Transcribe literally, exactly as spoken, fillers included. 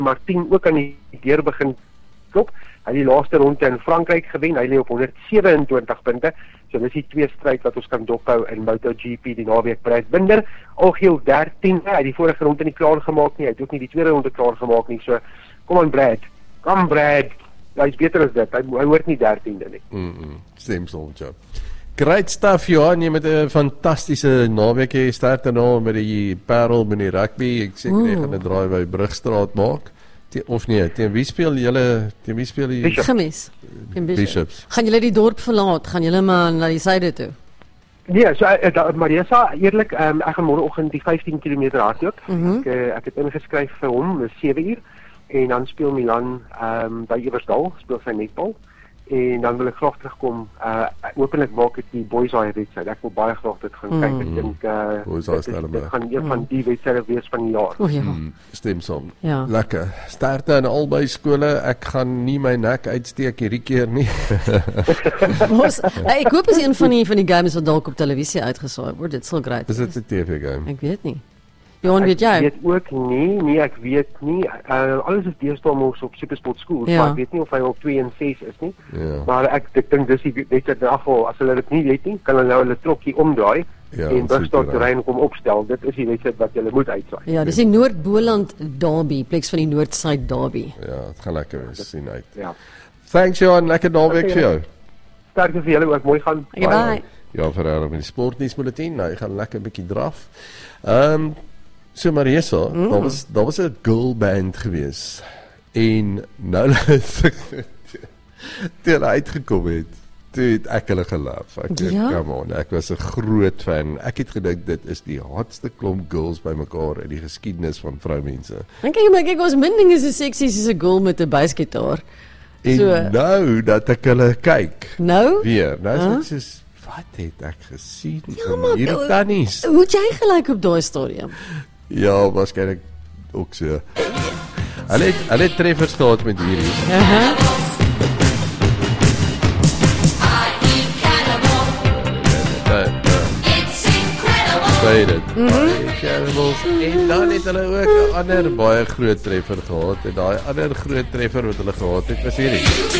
Martin ook aan die deur begin klop. Hy het die laaste ronde in Frankryk gewen, hy lê op honderd sewe en twintig punte, so dis die twee stryd wat ons kan dophou in MotoGP die naweek. Brad Binder, algeheel dertien, hy het die vorige ronde nie klaar gemaak nie, hy het ook nie die tweede ronde klaar gemaak nie, so kom aan Brad, kom Brad, hy is beter as dit, hy, hy hoort nie dertiende nie. Mm -mm. Stem so, job. Great stuff, Johan, jy met 'n fantastiese naweek, jy start en al met die Parel met die rugby, ek seker jy gaan 'n draai by Brugstraat maak. Te, of nee, teen wie speel julle, teen wie speel jy? Gemis. Bishop. Bishops. Gaan julle die dorp verlaat? Gaan julle maar na die suide toe? Nee, so uh, Marisa, eerlik, um, ek gaan môreoggend die vyftien kilometer hardloop. Mm -hmm. Ek uh, ek het ingeskryf vir hom, dis sewe uur en dan speel Milan ehm um, by Ewersdal, speel sy netbal. En dan wil ek graag terugkom, uh, openlik maak ek die boys daai wedstryd. Ek wil baie graag dit gaan mm. kyk. Ek dink uh, boys dit, dit, dit gaan een van die wedstryde wees van die jaar. Oh, ja. mm, stem saam. Ja. Lekker. Starte in albei skole. Ek gaan nie my nek uitsteek hierdie keer nie. Mos, ek hoop is een van die van die games wat dalk op televisie uitgesaai word. Dit sal great. Is dit 'n T V game? Ek weet nie. Johan, weet jy? Ek weet ook nie, nee, ek weet nie. Uh, alles is deesdae mos op Supersport School, ja. maar ek weet nie of hy op twee en ses is nie. Ja. Maar ek ek dink dis die wedstryd afval. As hulle dit nie weet nie, kan hulle nou hulle trokkie omdraai ja, en Brugstraat terrein kom opstel. Dit is die wedstryd wat hulle moet uitsaai. Ja, dis die Noord-Boland Derby, pleks van die Noord-Suid Derby. Ja, dit gaan lekker wees, sien uit. Ja. Thanks Johan, lekker naweek vir jou. Sterkte vir julle ook, mooi gaan. Okay, bye. bye. Ja, Ferreira met die sportnuusbulletin. Nou, jy gaan lekker 'n bietjie draf. Ehm um, So Marisa, mm. daar was daar was 'n girl band gewees en nou toe hulle uitgekom het, toe het ek hulle gelaf. Ek ja? Come on, ek was 'n groot fan. Ek het gedink dit is die hotste klomp girls bymekaar in die geskiedenis van vroumense. En kyk maar, kyk ons min ding is so sexy soos 'n girl met 'n basgitaar. En so, nou dat ek hulle kyk. Nou? Weer, nou is huh? dit soos wat het ek gesien ja, van hierdie tannies? Hoe het jy gelyk op daai stadium? Ja, waarskynlik ook so. Hulle het hulle het treffers gehad met hierdie. Aha. Say dit. En dan het hulle ook 'n ander baie groot treffer gehad en daai ander groot treffer wat hulle gehad het was hierdie.